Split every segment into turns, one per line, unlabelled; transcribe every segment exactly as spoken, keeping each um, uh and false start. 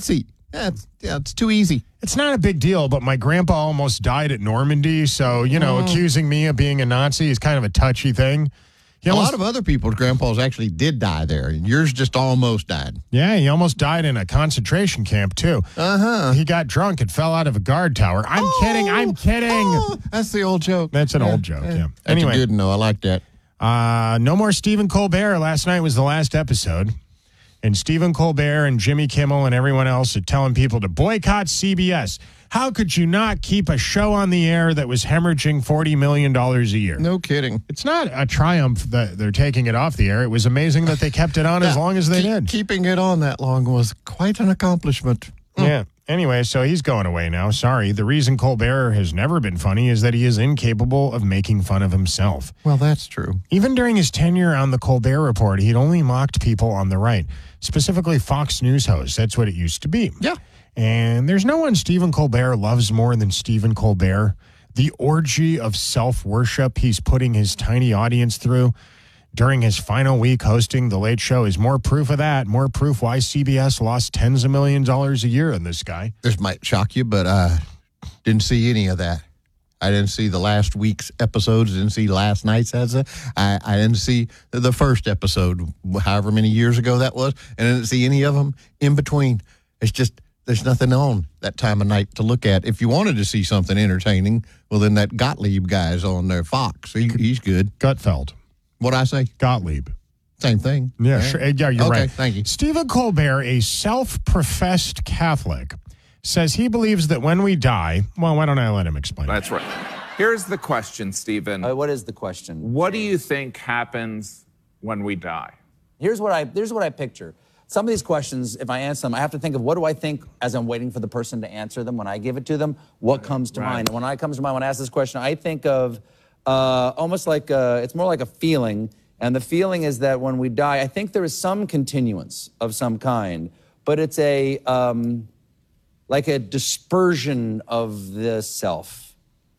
Nazi. Yeah, it's, yeah, it's too easy.
It's not a big deal, but my grandpa almost died at Normandy, so, you know, mm. accusing me of being a Nazi is kind of a touchy thing. He
a
almost,
lot of other people's grandpas actually did die there, and yours just almost died.
Yeah, he almost died in a concentration camp, too.
Uh-huh.
He got drunk and fell out of a guard tower. I'm
oh,
kidding, I'm kidding.
Oh, that's the old joke.
That's an
yeah,
old joke, yeah.
yeah. That's
Anyway.
a good no, I like that.
Uh, no more Stephen Colbert. Last night was the last episode. And Stephen Colbert and Jimmy Kimmel and everyone else are telling people to boycott C B S. How could you not keep a show on the air that was hemorrhaging forty million dollars a year?
No kidding.
It's not a triumph that they're taking it off the air. It was amazing that they kept it on as long as they
keep,
did.
Keeping it on that long was quite an accomplishment.
Mm. Yeah. Anyway, so he's going away now. Sorry. The reason Colbert has never been funny is that he is incapable of making fun of himself.
Well, that's true.
Even during his tenure on the Colbert Report, he'd only mocked people on the right, specifically Fox News hosts. That's what it used to be.
Yeah.
And there's no one Stephen Colbert loves more than Stephen Colbert. The orgy of self-worship he's putting his tiny audience through during his final week hosting The Late Show is more proof of that, more proof why C B S lost tens of millions of dollars a year on this guy.
This might shock you, but I didn't see any of that. I didn't see the last week's episodes, didn't see last night's as a, I, I didn't see the first episode, however many years ago that was, and I didn't see any of them in between. It's just, there's nothing on that time of night to look at. If you wanted to see something entertaining, well, then that Gottlieb guy's on there, Fox. He, he's good.
Gutfeld.
What'd I say?
Gottlieb.
Same thing.
Yeah, yeah. Sure. Yeah, you're
okay,
right.
Thank you.
Stephen Colbert, a self-professed Catholic, says he believes that when we die, well, why don't I let him explain?
That's right. Here's the question, Stephen.
Uh, what is the question?
What do you think happens when we die?
Here's what I here's what I picture. Some of these questions, if I answer them, I have to think of what do I think as I'm waiting for the person to answer them. When I give it to them, what comes to
right.
mind? And when I comes to mind, when I ask this question, I think of uh, almost like a, it's more like a feeling. And the feeling is that when we die, I think there is some continuance of some kind, but it's a um, like a dispersion of the self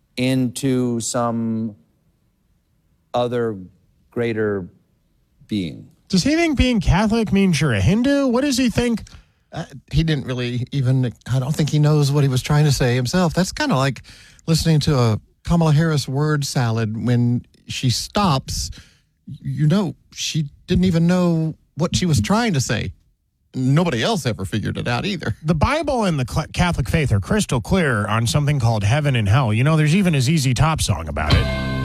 into some other greater being.
Does he think being Catholic means you're a Hindu? What does he think?
Uh, he didn't really even, I don't think he knows what he was trying to say himself. That's kind of like listening to a Kamala Harris word salad when she stops. You know, she didn't even know what she was trying to say. Nobody else ever figured it out either.
The Bible and the Catholic faith are crystal clear on something called heaven and hell. You know, there's even a Z Z Top song about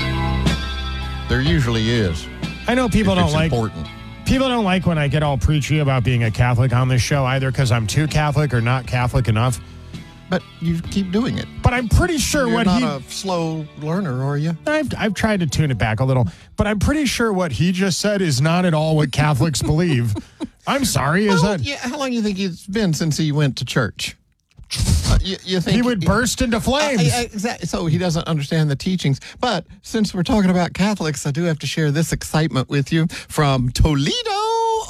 it.
There usually is.
I know people don't like...
important.
People don't like when I get all preachy about being a Catholic on this show, either because I'm too Catholic or not Catholic enough.
But you keep doing it.
But I'm pretty sure
You're
what
not
he...
a slow learner, are you?
I've, I've tried to tune it back a little, but I'm pretty sure what he just said is not at all what Catholics believe. I'm sorry, is
well,
that...
Yeah, how long do you think it's been since he went to church? Uh, you, you think
he would
he,
burst into flames.
Uh, exactly. So he doesn't understand the teachings. But since we're talking about Catholics, I do have to share this excitement with you from Toledo,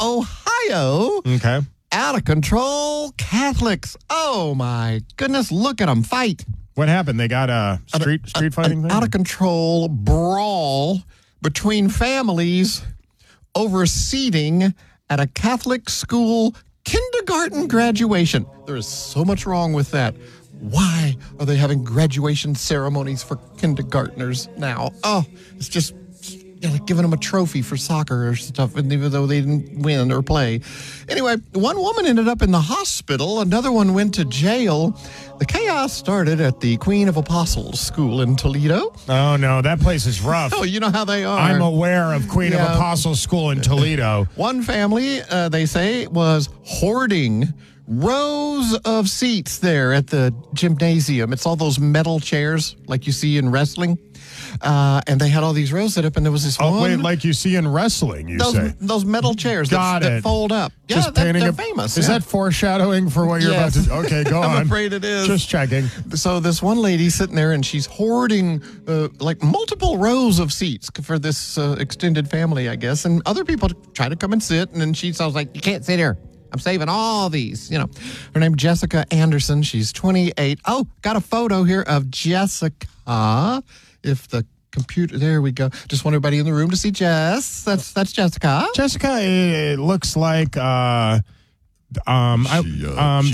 Ohio.
Okay.
Out of control Catholics. Oh, my goodness. Look at them fight.
What happened? They got a street
a,
street fighting thing?
Out of control brawl between families over seating at a Catholic school kindergarten graduation. There is so much wrong with that. Why are they having graduation ceremonies for kindergartners now? Oh, it's just, you know, like giving them a trophy for soccer or stuff, and even though they didn't win or play. Anyway, one woman ended up in the hospital. Another one went to jail. The chaos started at the Queen of Apostles School in Toledo.
Oh, no, that place is rough.
Oh, you know how they are.
I'm aware of Queen
Yeah.
of Apostles School in Toledo.
One family, uh, they say, was hoarding rows of seats there at the gymnasium. It's all those metal chairs like you see in wrestling. Uh, and they had all these rows set up, and there was this
Oh,
one.
wait, like you see in wrestling, you
those,
say?
Those metal chairs
Got
that,
it.
that fold up.
Just
yeah, that,
painting
they're
a,
famous.
Is
yeah.
that foreshadowing for what you're
Yes.
about to... Okay, go on.
I'm afraid it is.
Just checking.
So this one lady sitting there, and she's hoarding uh, like multiple rows of seats for this uh, extended family, I guess. And other people try to come and sit, and then she sounds like, you can't sit here. I'm saving all these, you know. Her name's Jessica Anderson. She's twenty-eight. Oh, got a photo here of Jessica. If the computer, there we go. Just want everybody in the room to see Jess. That's that's Jessica.
Jessica, it looks like... Uh, um,
She, uh,
I, um,
she